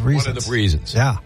reasons. One of the reasons. Yeah.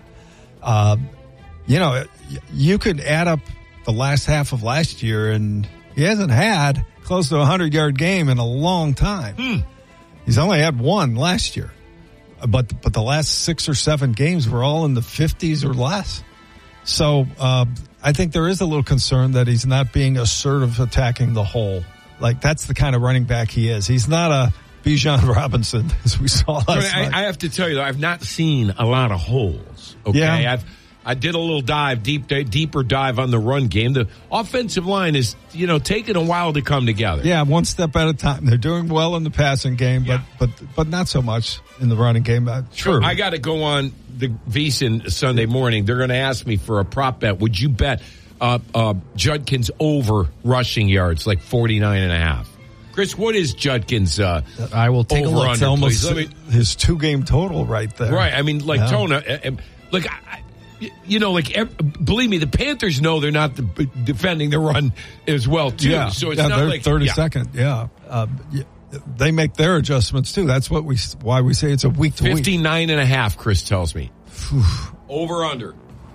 You could add up the last half of last year, and he hasn't had close to a 100-yard game in a long time. He's only had one last year. But the last 6 or 7 games were all in the 50s or less. So I think there is a little concern that he's not being assertive attacking the hole. Like, that's the kind of running back he is. He's not a Bijan Robinson, as we saw last night. I have to tell you, though, I've not seen a lot of holes. Okay, Yeah. I did a little deeper dive on the run game. The offensive line is, taking a while to come together. Yeah, one step at a time. They're doing well in the passing game, but not so much in the running game. True. I got to go on the VSiN Sunday morning. They're going to ask me for a prop bet. Would you bet Judkins over rushing yards, like 49.5? Chris, what is Judkins? I will take a look. It's almost his 2-game total right there. Right. I mean, like Tona, believe me, the Panthers know they're not defending the run as well, too. Yeah. So it's not they're like 32nd. Yeah. They make their adjustments too. That's why we say it's a week to week. 59.5, Chris tells me. Over under.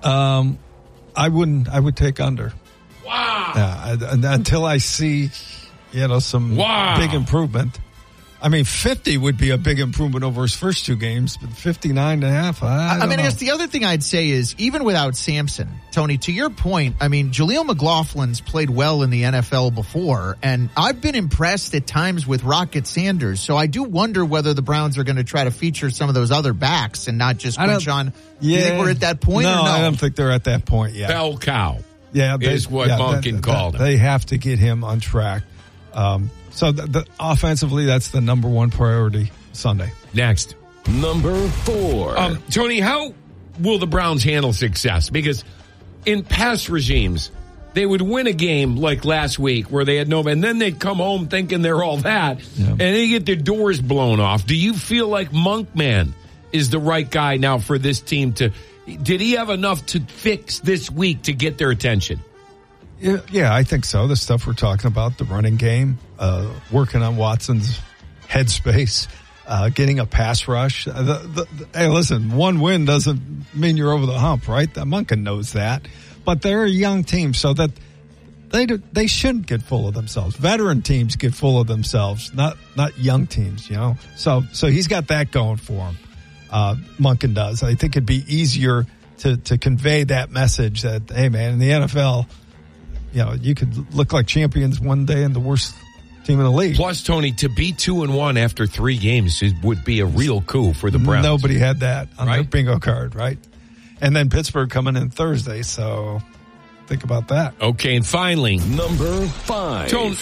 I would take under. Wow. Yeah, until I see, some big improvement. I mean, 50 would be a big improvement over his first 2 games, but 59.5, I guess the other thing I'd say is, even without Sampson, Tony, to your point, Jaleel McLaughlin's played well in the NFL before, and I've been impressed at times with Rocket Sanders, so I do wonder whether the Browns are going to try to feature some of those other backs and not just push on. Do you think we're at that point or no? I don't think they're at that point yet. Bell cow is what Monken called him. They have to get him on track. So offensively, that's the number one priority Sunday. Next. Number 4. Tony, how will the Browns handle success? Because in past regimes, they would win a game like last week where they had and then they'd come home thinking they're all that, and they get their doors blown off. Do you feel like Monkman is the right guy now for this team did he have enough to fix this week to get their attention? Yeah, I think so. The stuff we're talking about, the running game, working on Watson's headspace, getting a pass rush. Hey, listen, one win doesn't mean you're over the hump, right? Monken knows that. But they're a young team, so that they shouldn't get full of themselves. Veteran teams get full of themselves, not young teams, So he's got that going for him. Monken does. I think it'd be easier to convey that message that, hey, man, in the NFL, you could look like champions one day and the worst team in the league. Plus, Tony, to be 2-1 after 3 games would be a real coup for the Browns. Nobody had that on their bingo card, right? And then Pittsburgh coming in Thursday, so think about that. Okay, and finally, number 5. Tony,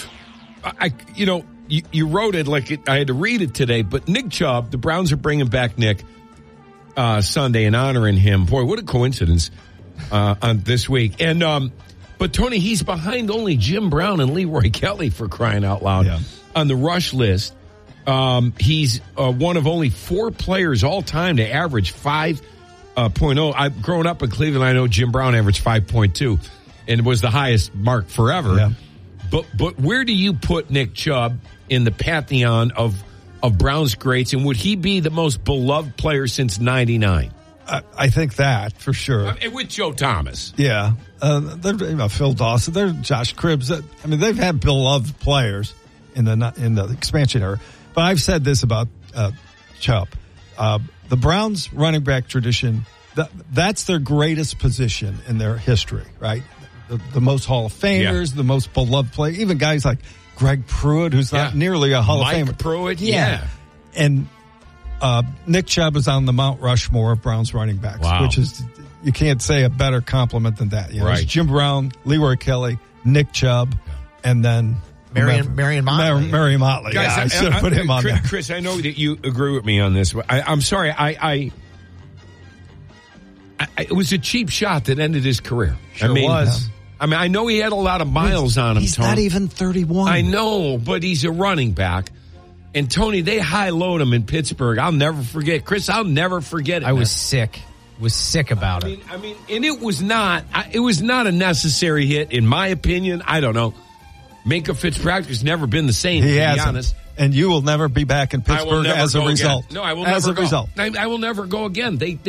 you wrote it like I had to read it today, but Nick Chubb, the Browns are bringing back Nick Sunday and honoring him. Boy, what a coincidence on this week. And but Tony, he's behind only Jim Brown and Leroy Kelly, for crying out loud, on the rush list. He's one of only 4 players all time to average 5.0. I've grown up in Cleveland. I know Jim Brown averaged 5.2 and was the highest mark forever. Yeah. But where do you put Nick Chubb in the pantheon of Browns greats, and would he be the most beloved player since '99? I think that for sure. With Joe Thomas. Yeah. Phil Dawson. They're Josh Cribbs. They've had beloved players in the expansion era. But I've said this about Chubb. The Browns running back tradition, that's their greatest position in their history, right? The most Hall of Famers, the most beloved player, even guys like Greg Pruitt, who's not nearly a Hall of Famer. Mike Pruitt, yeah. And Nick Chubb is on the Mount Rushmore of Browns running backs, which is, you can't say a better compliment than that. Right. Jim Brown, Leroy Kelly, Nick Chubb, and then Marion Motley. Marion Motley. Guys, I should have put him on there. Chris, I know that you agree with me on this. I'm sorry. It was a cheap shot that ended his career. Sure was. I know he had a lot of miles on him. He's not even 31. I know, but he's a running back. And Tony, they high-load him in Pittsburgh. I'll never forget. Chris, I'll never forget it. I was sick. About it. And it was not a necessary hit, in my opinion. I don't know. Minka Fitzpatrick's never been the same, to be honest. And you will never be back in Pittsburgh as a result. No, I will never go. I will never go again. They